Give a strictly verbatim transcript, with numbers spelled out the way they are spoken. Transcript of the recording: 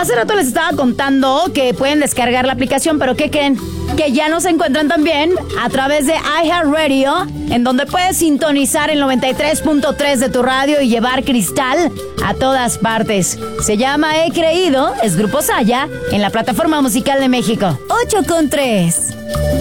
hace rato les estaba contando que pueden descargar la aplicación, pero ¿qué creen? Que ya nos encuentran también a través de iHeartRadio, en donde puedes sintonizar el noventa y tres punto tres de tu radio y llevar Cristal a todas partes. Se llama He Creído, es Grupo Saya, en la plataforma musical de México. ocho con tres.